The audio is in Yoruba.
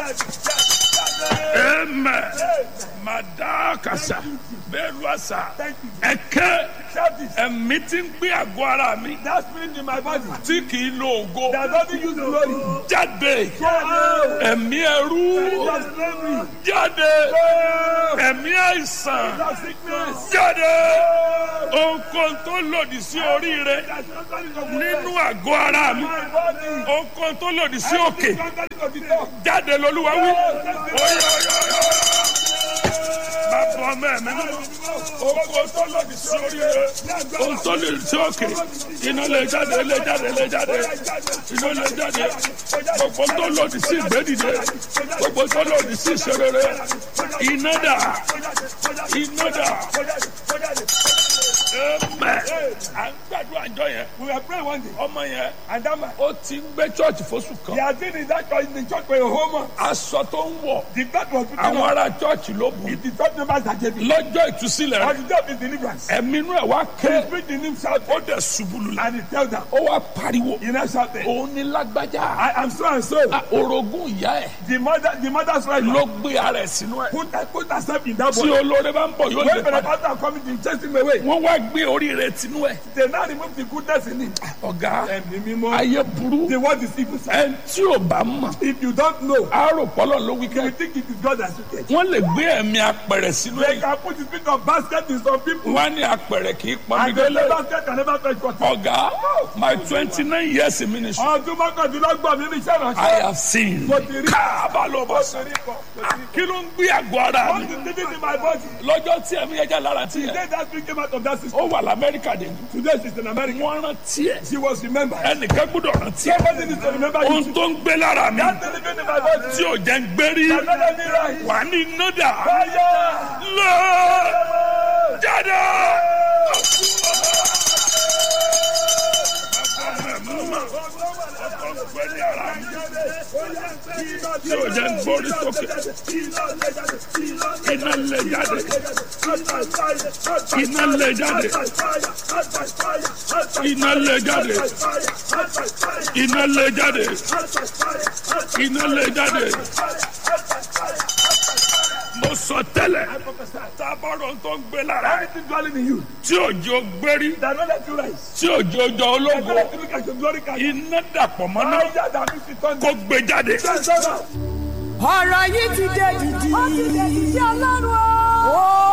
Amen. Madakasa. Beluasa. Eke. Ẹ̀mí tí ń gbé àgọ́ ara mi. That spirit in my body. Tí kì í lo ògo. That doesn't use glory. Jáde. Ẹ̀mí ẹrú. Jáde. Ẹ̀mí àìsàn. Jáde. Ohunkóhun tó lòdì sí oríire. Nínú àgọ́ ara mi. Ohunkóhun tó lòdì sí òkè. Jáde lolúwa wí. Bàbá ọmọ ẹ̀mí mímọ́. Ohunkóhun tó lòdì sí oríire. Ohun tó lòdì sí òkè. Iná lè jáde, lè jáde, lè jáde. Iná lè jáde. Gbogbo tó lòdì sí ìgbédìde. Gbogbo tó lòdì sí ìṣerere. Iná dà. Iná dà. Amen. À ń gbàdúrà àjọ yẹn. We were praying one day. Ọmọ yẹn. And that man. Ó ti ń gbé church fóṣù He kan. has been in that church, in the church for a whole month. Aṣọ tó ń wọ̀. The church was putting Àwọn on. ará church ló bù. It's the church members that gave it. Lọ́jọ́ ìtúsílẹ̀ On rẹ̀. the day of his deliverance. Ẹ̀mí inú ẹ̀ wá He ké. preached in him shouting. Ó dẹ̀ ṣubú lulẹ̀. And he tells them. Ó wá pariwo. He now shouted. Òun ni lágbájá. I am so and so. Orogún ìyá ẹ̀ The mother's right ló gbé ara ẹ̀ sínú ẹ̀. put herself in that Tí boy. olóore bá ń bọ̀ yóò When lè the padà. pastor are coming to chase him away. Wọ́n wá gbé oríire tinú ẹ̀. They now remove the goodness in him. Ọ̀gá Ẹ̀mí mímọ́. ayé burú. The word is evil. Ẹni tí ò bá mọ̀. If you don't know, Àárò pọ́lọ̀ ló wí you kẹ́. will think it is God that should get. Wọ́n lè gbé ẹ̀mí apẹ̀rẹ̀ sínú They ẹ̀. can put the spirit of basket in some people. Wọ́n á ní apẹ̀rẹ̀ kì í pọnmi And the délé. basket can never fetch water. Ọ̀gá my 29 years in ministry Ọdún mọ́kàndínlọ́gbọ̀n mi ní iṣẹ́ I ìránṣẹ́. have seen. Mo ti rí. Káàbà ló bọ̀ Mo sí. ti rí kọ. Mo ti rí. Kí ló ń gbé àgọ́ ara What mi? is living in my body? Lọ́jọ́ tí ẹ̀mí ẹja lára tí The yẹn. day that spirit came out of that system. Ó wà l'Amẹ́ríkà dé. Today she's in America. Wọ́n rántí ẹ̀. She was remembered. Ẹnìkan gbọ́dọ̀ rántí ẹ̀. Somebody needs to remember you. Ohun tó ń gbé lára mi. That's living in my body. Tí ò jẹ́ ń gbérí. Another me right. Wà ní nọ́dà. Fire! Lọ jáde. Tí ò jẹ́ ń gbórí sókè. Iná lè jáde. Iná lè jáde. Iná lè jáde. Iná lè jáde. Iná lè jáde. Mo sọ tẹ́lẹ̀. Tábọ̀rọ̀ tó ń gbé lára. Everything dwelling in you. Tí òjò gbérí. That don't let you rise. Tí òjò jọ That ológo. don't let you look at your glory card. Iná dàpọ̀ mọ́ná. Fire that makes it thunder. Kó gbé jáde. Yes, sir. ọ̀rọ̀ yìí ti dé dìdì. ó ti dé dìdì ọlọ́run o.